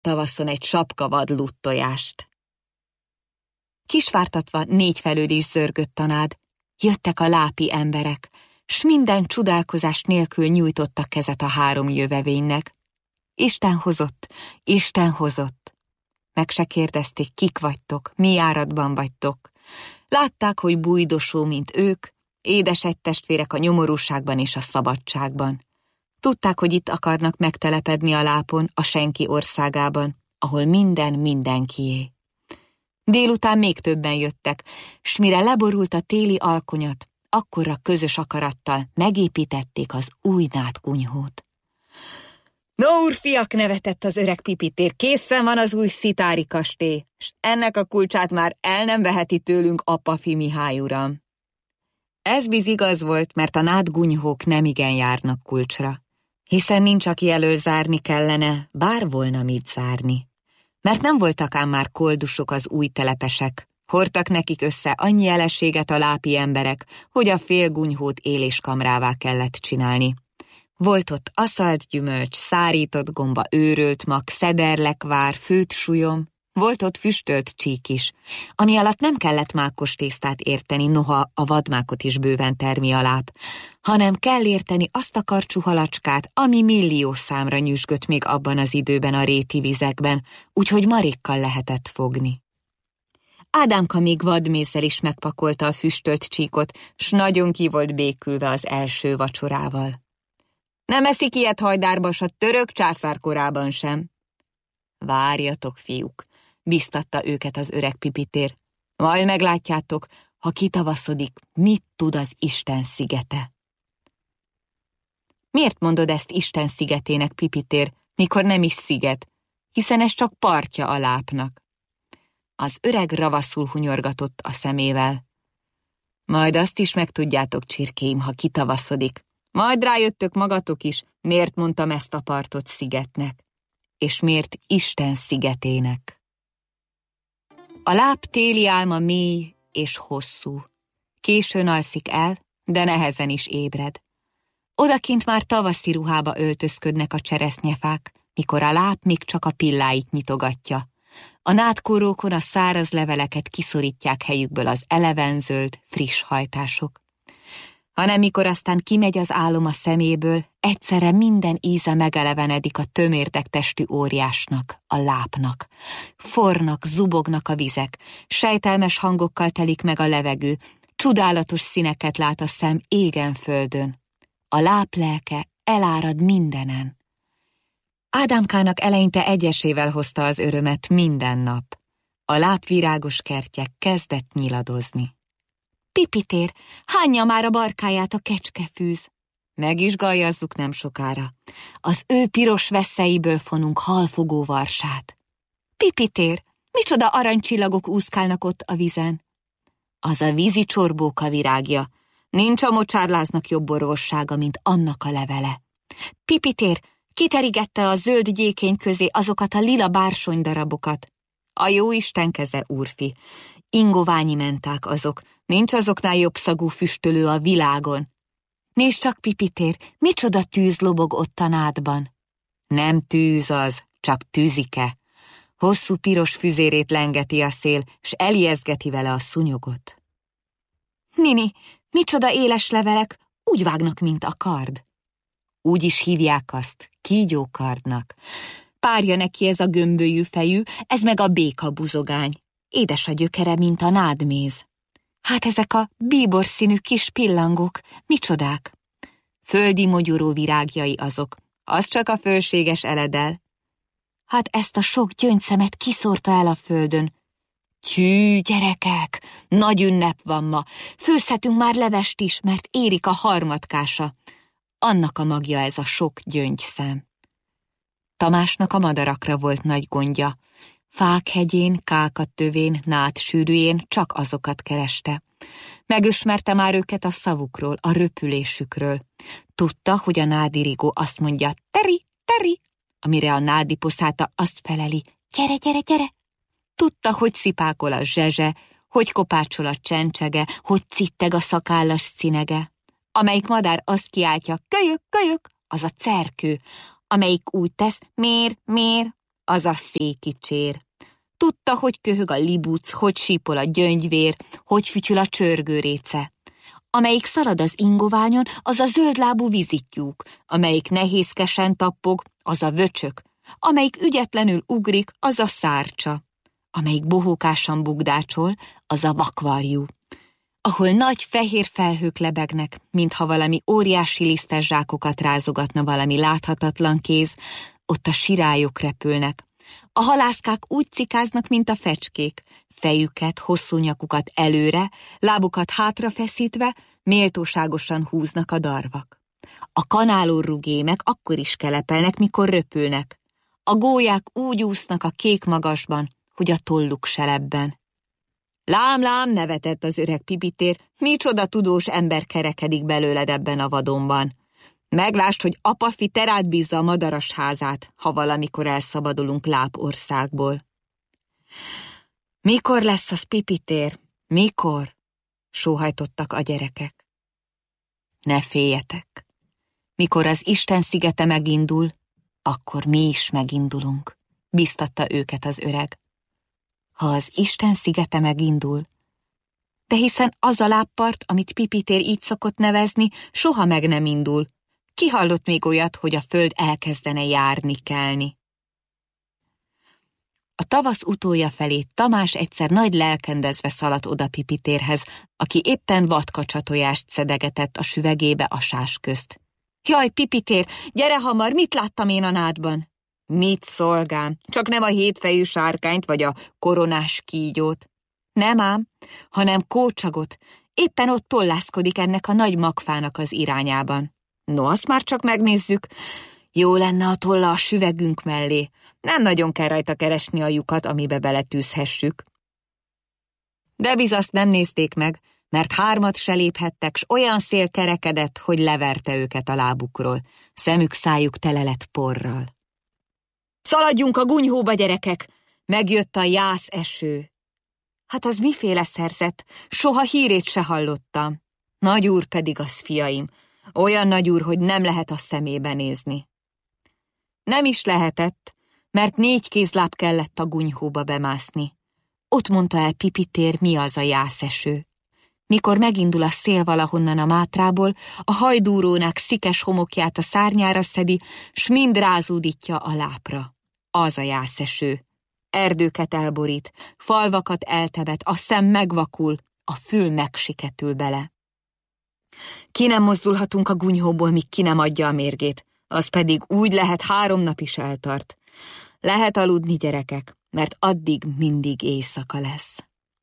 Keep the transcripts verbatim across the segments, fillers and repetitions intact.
tavasszon egy sapka vad tojást. Kisvártatva négy felől is zörgött a nád, jöttek a lápi emberek, s minden csodálkozás nélkül nyújtottak kezet a három jövevénynek. Isten hozott, Isten hozott. Meg se kérdezték, kik vagytok, mi járatban vagytok. Látták, hogy bújdosó, mint ők, édes egytestvérek a nyomorúságban és a szabadságban. Tudták, hogy itt akarnak megtelepedni a lápon, a senki országában, ahol minden mindenkié. Délután még többen jöttek, s mire leborult a téli alkonyat, akkorra közös akarattal megépítették az új nádkunyhót. No, úrfiak, nevetett az öreg Pipitér, készen van az új szitári kastély, s ennek a kulcsát már el nem veheti tőlünk Appafi Mihály uram. Ez bizigaz volt, mert a nádgunyhók nemigen járnak kulcsra, hiszen nincs, aki elől zárni kellene, bár volna mit zárni. Mert nem voltak ám már koldusok az új telepesek, hordtak nekik össze annyi eleséget a lápi emberek, hogy a fél gunyhót éléskamrává kellett csinálni. Volt ott aszalt gyümölcs, szárított gomba, őrölt mag, szederlekvár, főtt sujom, volt ott füstölt csík is, ami alatt nem kellett mákos tésztát érteni, noha a vadmákot is bőven termi a láp, hanem kell érteni azt a karcsú halacskát, ami millió számra nyüzsgött még abban az időben a réti vizekben, úgyhogy marékkal lehetett fogni. Ádámka még vadmézzel is megpakolta a füstölt csíkot, s nagyon ki volt békülve az első vacsorával. Nem eszik ilyet Hajdárba, s a török császár korában sem. Várjatok, fiúk, biztatta őket az öreg Pipitér. Majd meglátjátok, ha kitavaszodik, mit tud az Isten szigete. Miért mondod ezt Isten szigetének, Pipitér, mikor nem is sziget, hiszen ez csak partja a lápnak? Az öreg ravaszul hunyorgatott a szemével. Majd azt is megtudjátok, csirkéim, ha kitavaszodik. Majd rájöttök magatok is, miért mondtam ezt a partot szigetnek, és miért Isten szigetének. A láp téli álma mély és hosszú. Későn alszik el, de nehezen is ébred. Odakint már tavaszi ruhába öltözködnek a cseresznyefák, mikor a láp még csak a pilláit nyitogatja. A nádkórókon a száraz leveleket kiszorítják helyükből az elevenzöld, friss hajtások. Hanem mikor aztán kimegy az álom a szeméből, egyszerre minden íze megelevenedik a tömérdek testű óriásnak, a lápnak. Fornak, zubognak a vizek, sejtelmes hangokkal telik meg a levegő, csodálatos színeket lát a szem égen földön. A láp lelke elárad mindenen. Ádámkának eleinte egyesével hozta az örömet minden nap. A láp virágos kertje kezdett nyiladozni. Pipitér, hányja már a barkáját a kecskefűz. Meg is galjazzuk nem sokára. Az ő piros vesszeiből fonunk halfogó varsát. Pipitér, micsoda aranycsillagok úszkálnak ott a vizen. Az a vízi csorbóka virágja. Nincs a mocsárláznak jobb orvossága, mint annak a levele. Pipitér, kiterigette a zöld gyékény közé azokat a lila bársonydarabokat. A jó Isten keze, úrfi. Ingoványi menták azok, nincs azoknál jobb szagú füstölő a világon. Nézd csak, Pipitér, micsoda tűz lobog ott a nádban. Nem tűz az, csak tűzike. Hosszú piros füzérét lengeti a szél, s elijeszgeti vele a szúnyogot. Nini, micsoda éles levelek, úgy vágnak, mint a kard. Úgy is hívják azt, kígyókardnak. Párja neki ez a gömbölyű fejű, ez meg a békabuzogány. Édes a gyökere, mint a nádméz. Hát ezek a bíbor színű kis pillangók, micsodák? Földi mogyoró virágjai azok, az csak a fölséges eledel. Hát ezt a sok gyöngyszemet kiszórta el a földön. Tyű, gyerekek, nagy ünnep van ma, főzhetünk már levest is, mert érik a harmadkása. Annak a magja ez a sok gyöngyszem. Tamásnak a madarakra volt nagy gondja. Fák hegyén, kákat tövén, nád sűrűjén csak azokat kereste. Megismerte már őket a szavukról, a röpülésükről. Tudta, hogy a nádirigó azt mondja, teri, teri, amire a nádi poszáta azt feleli, gyere, gyere, gyere. Tudta, hogy szipákol a zsezse, hogy kopácsol a csencsege, hogy citteg a szakállas cinege. Amelyik madár azt kiáltja, kölyök, kölyök, az a cerkő. Amelyik úgy tesz, mér, mér, az a székicsér. Tudta, hogy köhög a libuc, hogy sípol a gyöngyvér, hogy fütyül a csörgőréce. Amelyik szalad az ingoványon, az a zöldlábú vizittyúk, amelyik nehézkesen tappog, az a vöcsök, amelyik ügyetlenül ugrik, az a szárcsa, amelyik bohókásan bugdácsol, az a vakvarjú. Ahol nagy fehér felhők lebegnek, mintha valami óriási lisztes zsákokat rázogatna valami láthatatlan kéz, ott a sirályok repülnek. A halászkák úgy cikáznak, mint a fecskék, fejüket, hosszú nyakukat előre, lábukat hátrafeszítve, méltóságosan húznak a darvak. A kanálórrugémek akkor is kelepelnek, mikor röpülnek. A gólyák úgy úsznak a kék magasban, hogy a tolluk se lebben. Lám, lám, nevetett az öreg Pipitér, micsoda tudós ember kerekedik belőled ebben a vadonban. Meglásd, hogy apafi te rád bízza a madaras házát, ha valamikor elszabadulunk Lápországból. Mikor lesz az, Pipitér? Mikor? Sóhajtottak a gyerekek. Ne féljetek. Mikor az Isten szigete megindul, akkor mi is megindulunk, biztatta őket az öreg. Ha az Isten szigete megindul, de hiszen az a láppart, amit Pipitér így szokott nevezni, soha meg nem indul. Ki hallott még olyat, hogy a föld elkezdene járni, kelni? A tavasz utolja felé Tamás egyszer nagy lelkendezve szaladt oda Pipitérhez, aki éppen vadkacsatojást szedegetett a süvegébe a sás közt. Jaj, Pipitér, gyere hamar, mit láttam én a nádban? Mit, szolgám? Csak nem a hétfejű sárkányt vagy a koronás kígyót. Nem ám, hanem kócsagot. Éppen ott tollászkodik ennek a nagy magfának az irányában. No, azt már csak megnézzük. Jó lenne a tolla a süvegünk mellé. Nem nagyon kell rajta keresni a lyukat, amibe beletűzhessük. De biz azt nem nézték meg, mert hármat se léphettek, s olyan szél kerekedett, hogy leverte őket a lábukról. Szemük szájuk tele lett porral. Szaladjunk a gunyhóba, gyerekek! Megjött a jász eső. Hát az miféle szerzet? Soha hírét se hallottam. Nagyúr pedig az, fiaim. Olyan nagyúr, hogy nem lehet a szemébe nézni. Nem is lehetett, mert négy kézláb kellett a gunyhóba bemászni. Ott mondta el Pipitér, mi az a jászeső. Mikor megindul a szél valahonnan a Mátrából, a hajdúrónák szikes homokját a szárnyára szedi, s mind rázódítja a lápra. Az a jászeső. Erdőket elborít, falvakat eltebet, a szem megvakul, a fül megsiketül bele. Ki nem mozdulhatunk a gunyhóból, míg ki nem adja a mérgét, az pedig úgy lehet három nap is eltart. Lehet aludni, gyerekek, mert addig mindig éjszaka lesz.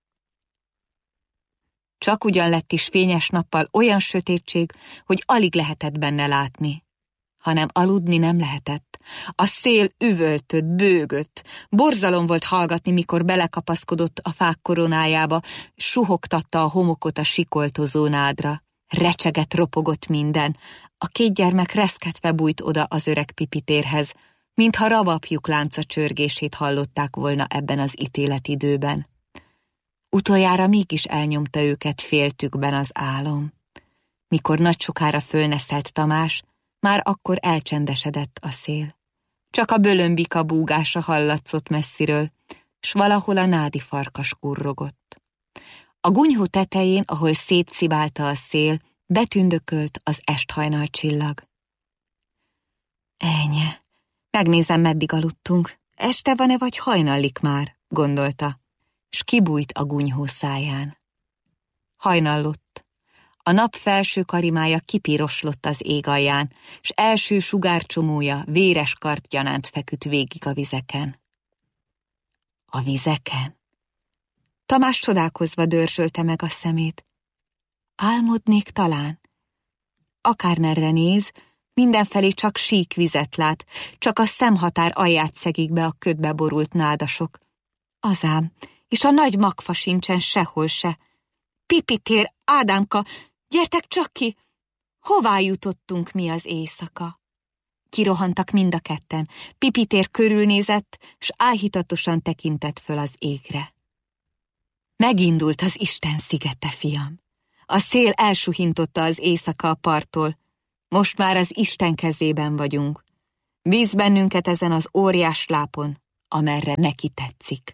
Csak ugyan lett is fényes nappal olyan sötétség, hogy alig lehetett benne látni. Hanem aludni nem lehetett. A szél üvöltött, bőgött. Borzalom volt hallgatni, mikor belekapaszkodott a fák koronájába, suhogtatta a homokot a sikoltozó nádra. Recsegett, ropogott minden. A két gyermek reszketve bújt oda az öreg Pipitérhez, mintha rabapjuk lánca csörgését hallották volna ebben az ítéletidőben. Utoljára mégis elnyomta őket féltükben az álom. Mikor nagy sokára fölneszelt Tamás, már akkor elcsendesedett a szél. Csak a bölömbika búgása hallatszott messziről, s valahol a nádi farkas kurrogott. A gunyhó tetején, ahol szétszibálta a szél, betündökölt az esthajnal csillag. Ennyi, megnézem, meddig aludtunk. Este van-e vagy hajnallik már, gondolta, s kibújt a gunyhó száján. Hajnallott. A nap felső karimája kipiroslott az ég alján, s első sugárcsomója véres kartgyanánt feküdt végig a vizeken. A vizeken? Tamás csodálkozva dörzsölte meg a szemét. Álmodnék talán? Akármerre néz, mindenfelé csak sík vizet lát, csak a szemhatár alját szegik be a ködbe borult nádasok. Azám, és a nagy magfa sincsen sehol se. Pipitér, Ádámka, gyertek csak ki! Hová jutottunk mi az éjszaka? Kirohantak mind a ketten. Pipitér körülnézett, s áhítatosan tekintett föl az égre. Megindult az Isten szigete, fiam. A szél elsuhintotta az éjszaka a parttól. Most már az Isten kezében vagyunk. Bíz bennünket ezen az óriás lápon, amerre neki tetszik.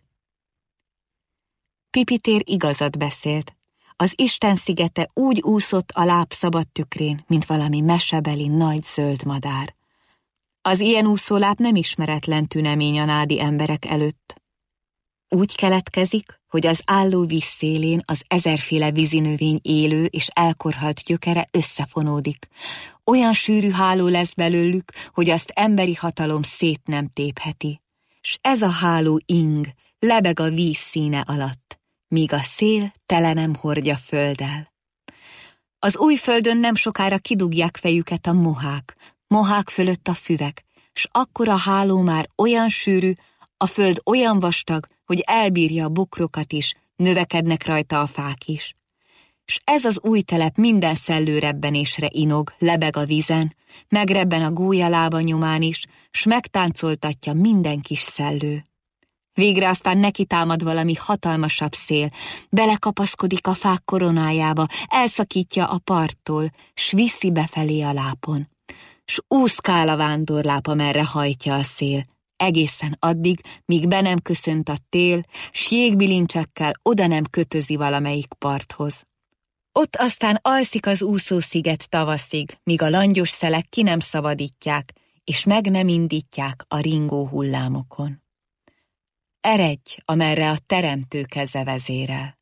Pipitér igazat beszélt. Az Isten szigete úgy úszott a láb szabad tükrén, mint valami mesebeli nagy zöld madár. Az ilyen úszóláb nem ismeretlen tünemény a nádi emberek előtt. Úgy keletkezik, hogy az álló víz szélén az ezerféle vízinövény élő és elkorhalt gyökere összefonódik. Olyan sűrű háló lesz belőlük, hogy azt emberi hatalom szét nem tépheti. S ez a háló ing, lebeg a víz színe alatt, míg a szél tele nem hordja földdel. Az új földön nem sokára kidugják fejüket a mohák, mohák fölött a füvek, s akkor a háló már olyan sűrű, a föld olyan vastag, hogy elbírja a bokrokat is, növekednek rajta a fák is. S ez az új telep minden szellőrebbenésre inog, lebeg a vízen, megrebben a gólyalába nyomán is, s megtáncoltatja minden kis szellő. Végre aztán neki támad valami hatalmasabb szél, belekapaszkodik a fák koronájába, elszakítja a parttól, s viszi befelé a lápon. S úszkál a vándorláp, amerre hajtja a szél, egészen addig, míg be nem köszönt a tél, s jégbilincsekkel oda nem kötözi valamelyik parthoz. Ott aztán alszik az úszósziget tavaszig, míg a langyos szelek ki nem szabadítják, és meg nem indítják a ringó hullámokon. Eredj, amerre a teremtő keze vezérel.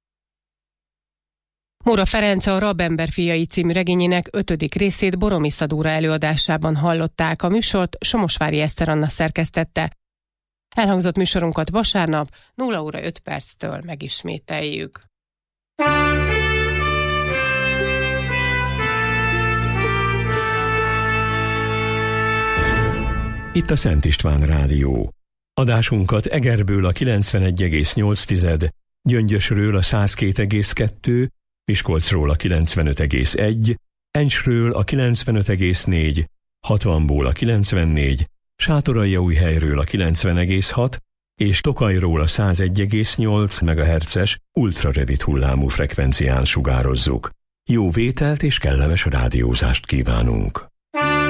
Móra Ferenc a Rabember fiai című regényének ötödik részét Boromisza Dóra előadásában hallották. A műsort Somosvári Eszter Anna szerkesztette. Elhangzott műsorunkat vasárnap nulla óra öt perctől megismételjük. Itt a Szent István Rádió. Adásunkat Egerből a kilencvenegy egész nyolc, Gyöngyösről a száz két egész kettő, Miskolcról a kilencvenöt egész egy, Encsről a kilencvenöt egész négy, hatvanból a kilencvennégy, Sátoraljaújhelyről a kilencven egész hat és Tokajról a száz egy egész nyolc megahertzes ultrarövid hullámú frekvencián sugározzuk. Jó vételt és kellemes rádiózást kívánunk!